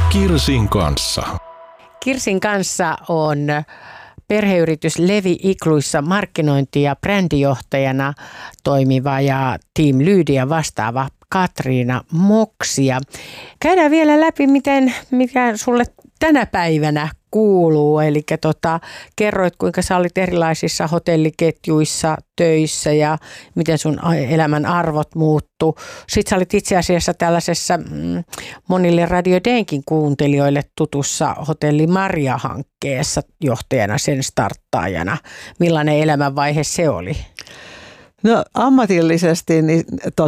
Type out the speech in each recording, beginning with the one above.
Kirsin kanssa. Kirsin kanssa on perheyritys Levi Igluissa markkinointi- ja brändijohtajana toimiva ja Team Lydia vastaava Katriina Moksia. Käydään vielä läpi, mikä sulle tänä päivänä kuuluu. Eli kerroit, kuinka sä olit erilaisissa hotelliketjuissa töissä ja miten sun elämän arvot muuttu. Sitten sä olit itse asiassa tällaisessa monille Radio Denkin kuuntelijoille tutussa Hotelli Maria-hankkeessa johtajana, sen starttaajana. Millainen elämänvaihe se oli? No ammatillisesti niin,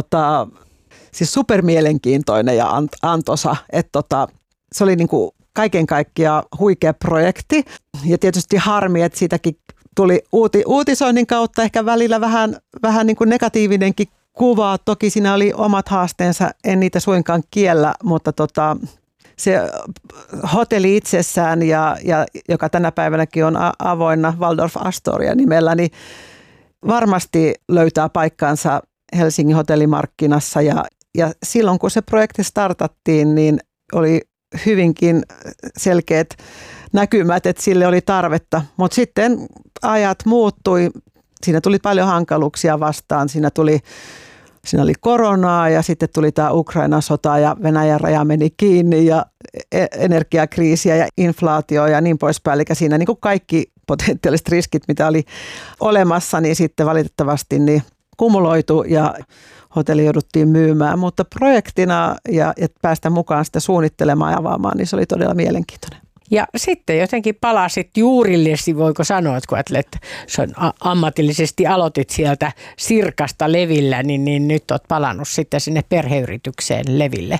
siis supermielenkiintoinen ja antoisa, että se oli niinku kaiken kaikkiaan huikea projekti ja tietysti harmi, että siitäkin tuli uutisoinnin kautta ehkä välillä vähän niin kuin negatiivinenkin kuva. Toki siinä oli omat haasteensa, en niitä suinkaan kiellä, mutta se hotelli itsessään, ja joka tänä päivänäkin on avoinna Waldorf Astoria nimellä, niin varmasti löytää paikkansa Helsingin hotellimarkkinassa ja silloin kun se projekti startattiin, niin oli hyvinkin selkeät näkymät, että sille oli tarvetta, mutta sitten ajat muuttui, siinä tuli paljon hankaluuksia vastaan, siinä oli koronaa ja sitten tuli tämä Ukrainan sota ja Venäjän raja meni kiinni ja energiakriisiä ja inflaatio ja niin poispäin, eli siinä niin kuin kaikki potentiaaliset riskit, mitä oli olemassa, niin sitten valitettavasti niin kumuloitu ja hotelli jouduttiin myymään, mutta projektina ja päästä mukaan sitä suunnittelemaan ja avaamaan, niin se oli todella mielenkiintoinen. Ja sitten jotenkin palasit juurillesi, voiko sanoa, että kun ajattelet, ammatillisesti aloitit sieltä Sirkasta Levillä, niin nyt olet palannut sitten sinne perheyritykseen Leville.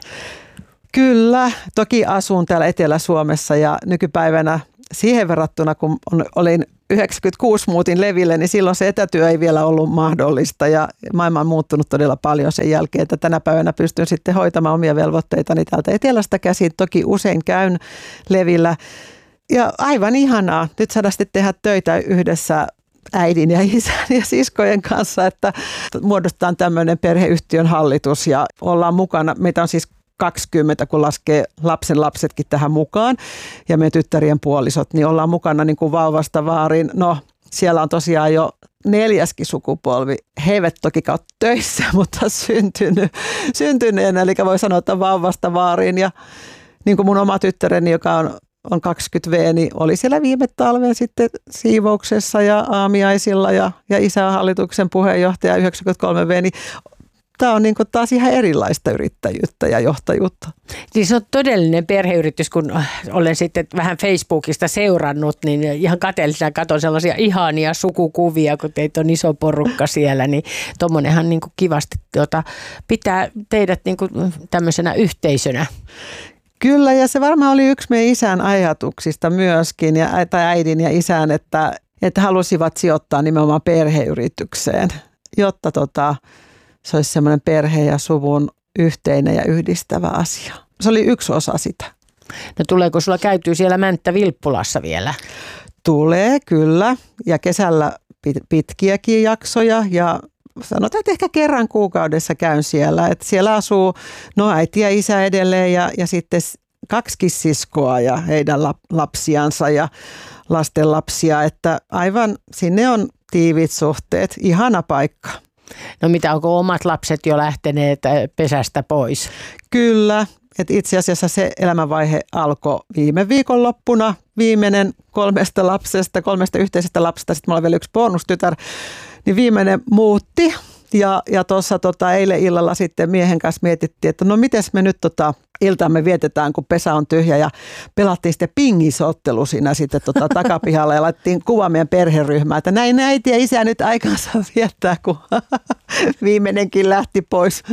Kyllä, toki asun täällä Etelä-Suomessa ja nykypäivänä siihen verrattuna, kun olin 96 muutin Leville, niin silloin se etätyö ei vielä ollut mahdollista ja maailma on muuttunut todella paljon sen jälkeen, että tänä päivänä pystyn sitten hoitamaan omia velvoitteitani täältä etelästä käsin. Toki usein käyn Levillä ja aivan ihanaa nyt saada sitten tehdä töitä yhdessä äidin ja isän ja siskojen kanssa, että muodostetaan tämmöinen perheyhtiön hallitus ja ollaan mukana. Meitä on siis 20, kun laskee lapsen lapsetkin tähän mukaan ja meidän tyttärien puolisot, niin ollaan mukana niin kuin vauvasta vaariin. No, siellä on tosiaan jo 4. sukupolvi. He eivät toki ole töissä, mutta syntyneenä, eli voi sanoa, että vauvasta vaariin. Ja niin kuin mun oma tyttäreni, joka on 20V, niin oli siellä viime talven sitten siivouksessa ja aamiaisilla ja isähallituksen puheenjohtaja 93V, niin tämä on niin kuin taas ihan erilaista yrittäjyyttä ja johtajuutta. Siis se on todellinen perheyritys, kun olen sitten vähän Facebookista seurannut, niin ihan kateellisena katson sellaisia ihania sukukuvia, kun teitä on iso porukka siellä, niin tuommoinenhan niin kuin kivasti pitää teidät niin kuin tämmöisenä yhteisönä. Kyllä, ja se varmaan oli yksi meidän isän ajatuksista myöskin, tai äidin ja isän, että halusivat sijoittaa nimenomaan perheyritykseen, jotta se olisi semmoinen perhe ja suvun yhteinen ja yhdistävä asia. Se oli yksi osa sitä. No tuleeko sulla käytyy siellä Mänttä-Vilppulassa vielä? Tulee, kyllä. Ja kesällä pitkiäkin jaksoja ja sanotaan, että ehkä kerran kuukaudessa käyn siellä. Että siellä asuu äiti ja isä edelleen ja sitten 2 siskoa ja heidän lapsiansa ja lasten lapsia. Että aivan sinne on tiiviit suhteet. Ihana paikka. No mitä, onko omat lapset jo lähteneet pesästä pois? Kyllä, että itse asiassa se elämänvaihe alkoi viime viikonloppuna. Viimeinen 3 yhteisestä lapsesta, sitten mulla on vielä 1 bonustytär, niin viimeinen muutti. Ja tuossa eilen illalla sitten miehen kanssa mietittiin, että no mites me nyt iltaamme vietetään, kun pesä on tyhjä ja pelattiin sitten pingisottelu siinä sitten takapihalla ja laitettiin kuva meidän perheryhmään, että näin äiti ja isä nyt aikansa viettää, kun viimeinenkin lähti pois.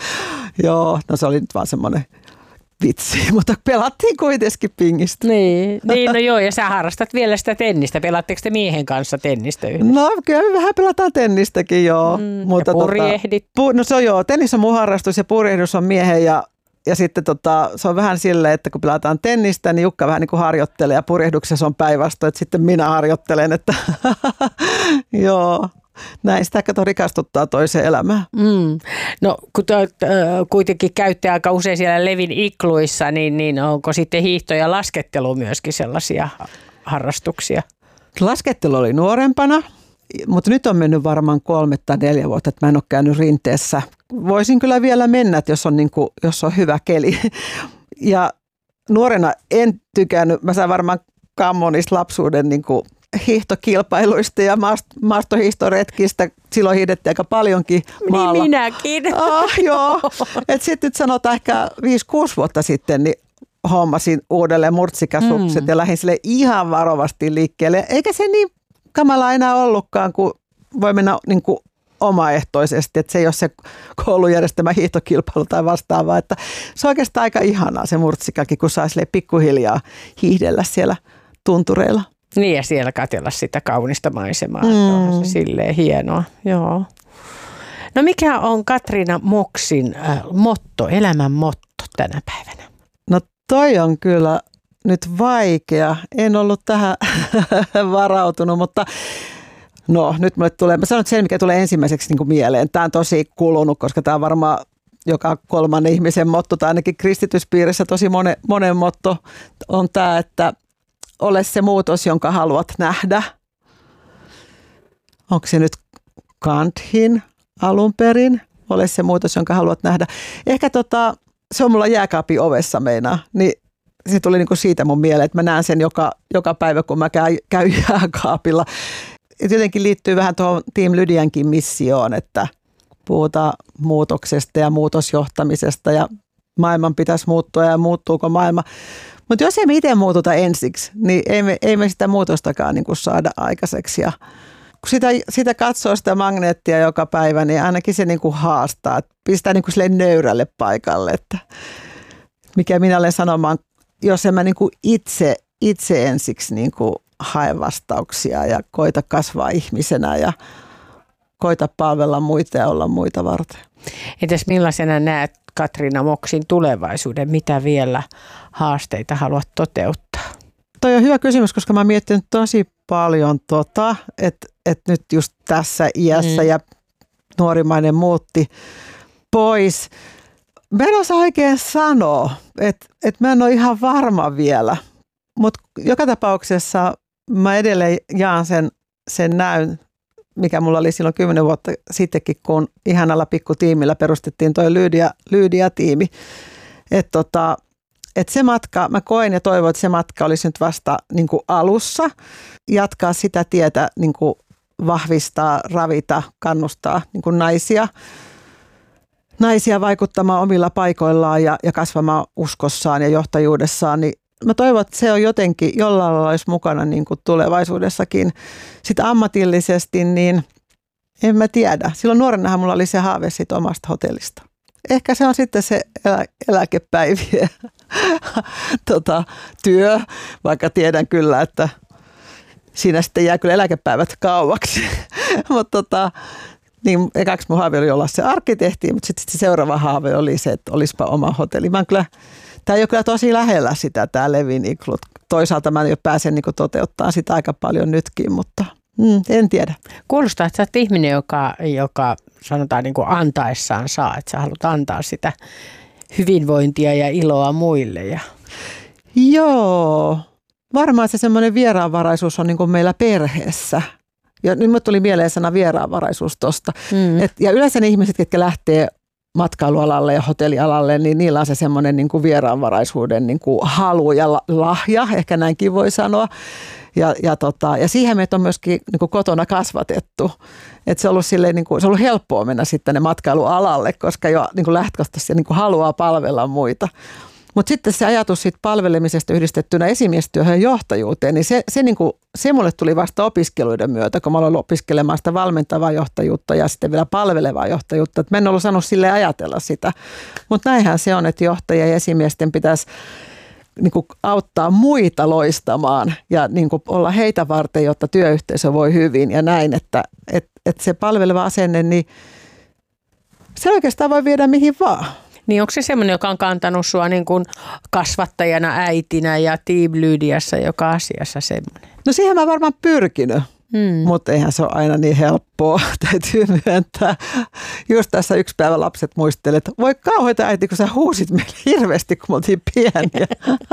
Joo, no se oli nyt vaan semmoinen vitsi, mutta pelattiin kuitenkin pingistä. Niin, no joo, ja sä harrastat vielä sitä tennistä. Pelaatteko te miehen kanssa tennistä yhdessä? No kyllä vähän pelataan tennistäkin, joo. Mutta ja purjehdit? No se on joo, tennis on mun harrastus ja purjehdus on miehen ja sitten se on vähän silleen, että kun pelataan tennistä, niin Jukka vähän niin kuin harjoittelee ja purjehduksessa on päinvastoin, että sitten minä harjoittelen, että joo. näin sitä rikastuttaa toiseen elämään. No kun te kuitenkin käytte aika usein siellä Levin ikluissa, niin onko sitten hiihto ja laskettelu myöskin sellaisia harrastuksia? Laskettelu oli nuorempana, mutta nyt on mennyt varmaan 3 tai 4 vuotta, että mä en ole käynyt rinteessä. Voisin kyllä vielä mennä, jos on hyvä keli. Ja nuorena en tykännyt, mä sain varmaan kammon niistä lapsuuden hiihtokilpailuista ja maastohiihtoretkistä. Silloin hiihdettiin aika paljonkin maalla. Niin minäkin. Joo. Sitten nyt sanotaan ehkä 5-6 vuotta sitten, niin hommasin uudelleen murtsikasukset ja lähdin sille ihan varovasti liikkeelle. Eikä se niin kamala enää ollutkaan, kun voi mennä omaehtoisesti, että se ei ole se koulun järjestämä hiihtokilpailu tai vastaavaa. Että se on oikeastaan aika ihanaa se murtsikakin, kun saa pikkuhiljaa hiihdellä siellä tuntureilla. Niin ja siellä katsella sitä kaunista maisemaa. On se silleen hienoa. Joo. No mikä on Katriina Moksin motto, elämän motto tänä päivänä? No toi on kyllä nyt vaikea. En ollut tähän varautunut, mutta no nyt mulle tulee, mä sanon sen, mikä tulee ensimmäiseksi mieleen. Tämä on tosi kulunut, koska tämä on varmaan joka 3. ihmisen motto, tai ainakin kristityspiirissä tosi monen motto on tämä, että ole se muutos, jonka haluat nähdä. Onko se nyt Gandhin alun perin? Ole se muutos, jonka haluat nähdä. Ehkä se on mulla jääkaapin ovessa meinaa, niin se tuli siitä mun mieleen, että mä näen sen joka päivä, kun mä käyn jääkaapilla. Et jotenkin liittyy vähän tuohon Team Lydiankin missioon, että puhutaan muutoksesta ja muutosjohtamisesta ja maailman pitäisi muuttua ja muuttuuko maailma. Mutta jos emme itse muututa ensiksi, niin ei me sitä muutostakaan saada aikaiseksi. Ja kun sitä katsoo sitä magneettia joka päivä, niin ainakin se haastaa, pistää sille nöyrälle paikalle. Että mikä minä olen sanomaan, jos en mä itse ensiksi hae vastauksia ja koita kasvaa ihmisenä ja koita palvella muita ja olla muita varten. Entäs millaisena näet Katriina Moksin tulevaisuuden? Mitä vielä haasteita haluat toteuttaa? Toi on hyvä kysymys, koska mä oon miettinyt tosi paljon että nyt just tässä iässä ja nuorimainen muutti pois. Mä en osaa oikein sanoa, että mä en ole ihan varma vielä, mutta joka tapauksessa mä edelleen jaan sen näyn, mikä mulla oli silloin 10 vuotta sittenkin, kun ihanalla pikkutiimillä perustettiin toi Lyydia-tiimi. Että se matka, mä koen ja toivon, että se matka olisi nyt vasta alussa. Jatkaa sitä tietä, vahvistaa, ravita, kannustaa naisia vaikuttamaan omilla paikoillaan ja kasvamaan uskossaan ja johtajuudessaan, niin mä toivon, että se on jotenkin jollain lailla olisi mukana tulevaisuudessakin. Sitten ammatillisesti, niin en mä tiedä. Silloin nuorenahan mulla oli se haave siitä omasta hotellista. Ehkä se on sitten se eläkepäivien työ, vaikka tiedän kyllä, että siinä sitten jää kyllä eläkepäivät kauaksi. Mutta niin ekaksi mun haave oli olla se arkkitehti, mutta sitten seuraava haave oli se, että olisipa oma hotelli. Tämä ei ole kyllä tosi lähellä sitä, tämä Levin iklut. Toisaalta mä jo pääsen toteuttaa sitä aika paljon nytkin, mutta en tiedä. Kuulostaa, että sä oot ihminen, joka sanotaan antaessaan saa, että sä haluat antaa sitä hyvinvointia ja iloa muille. Joo, varmaan se semmoinen vieraanvaraisuus on meillä perheessä. Ja nyt mulle tuli mieleen sana vieraanvaraisuus tosta. Ja yleensä ne ihmiset, jotka lähtee matkailualalle ja hotellialalle, niin niillä on se semmoinen vieraanvaraisuuden halu ja lahja, ehkä näinkin voi sanoa. Ja siihen meitä on myöskin kotona kasvatettu. Että se on ollut silleen, se on ollut helppoa mennä sitten tänne matkailualalle, koska jo lähtökohtaisesti haluaa palvella muita. Mutta sitten se ajatus siitä palvelemisesta yhdistettynä esimiestyöhön ja johtajuuteen, niin se mulle tuli vasta opiskeluiden myötä, kun mä aloin opiskelemaan sitä valmentavaa johtajuutta ja sitten vielä palvelevaa johtajuutta. Et mä en ollut saanut sille ajatella sitä. Mutta näinhän se on, että johtajia ja esimiesten pitäisi auttaa muita loistamaan ja olla heitä varten, jotta työyhteisö voi hyvin ja näin, että se palveleva asenne, niin se oikeastaan voi viedä mihin vaan. Niin onko se semmoinen, joka on kantanut sua kasvattajana, äitinä ja Team Lydiassa joka asiassa semmoinen? No siihen mä varmaan pyrkinyt. Mutta eihän se ole aina niin helppoa, täytyy myöntää. Just tässä yksi päivä lapset muistelivat, että voi kauheita äiti, kun sä huusit meille hirveästi, kun me oltiin pieniä.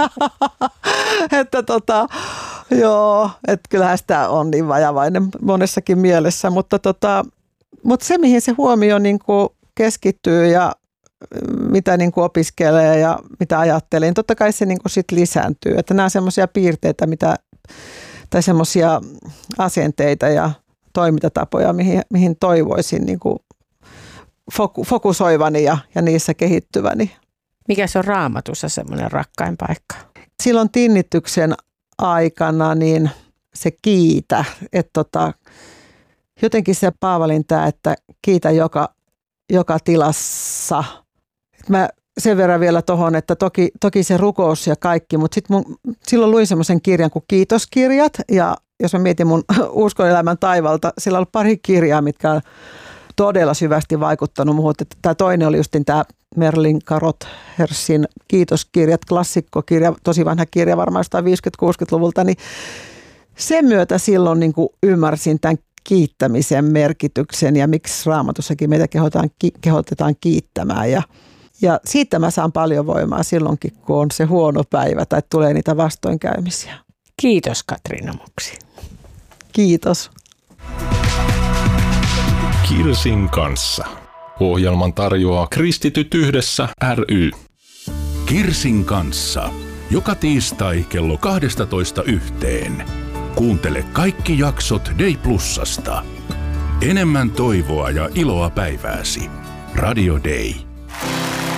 Että joo, että kyllähän sitä on niin vajavainen monessakin mielessä, mutta se mihin se huomio niin kuin keskittyy ja mitä niin kuin opiskelee ja mitä ajattelee, niin totta kai se niin kuin sit lisääntyy. Että nämä on semmoisia piirteitä, tai semmoisia asenteita ja toimintatapoja, mihin toivoisin niin kuin fokusoivani ja niissä kehittyväni. Mikä se on Raamatussa semmoinen rakkain paikka? Silloin tinnityksen aikana niin se kiitä, että jotenkin se Paavalin tämä, että kiitä joka tilassa. Mä sen verran vielä tuohon, että toki se rukous ja kaikki, mutta sitten silloin luin semmoisen kirjan kuin Kiitoskirjat, ja jos mä mietin mun uskonelämän taivalta, sillä on ollut pari kirjaa, mitkä on todella syvästi vaikuttanut muuhun. Tämä toinen oli justin tämä Merlin Carothers Kiitoskirjat, klassikkokirja, tosi vanha kirja, varmaan jostain 50-60-luvulta, niin sen myötä silloin niin kuin ymmärsin tämän kiittämisen merkityksen ja miksi Raamatussakin meitä kehotetaan kiittämään. Ja siitä mä saan paljon voimaa silloinkin, kun on se huono päivä tai tulee niitä vastoinkäymisiä. Kiitos Katriina Muksi. Kiitos. Kirsin kanssa. Ohjelman tarjoaa Kristityt yhdessä ry. Kirsin kanssa. Joka tiistai kello 12:00. Kuuntele kaikki jaksot Day Plusasta. Enemmän toivoa ja iloa päivääsi. Radio Day.